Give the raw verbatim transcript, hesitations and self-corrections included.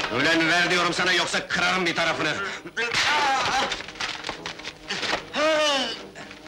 Ulan ver diyorum sana, yoksa kırarım bir tarafını!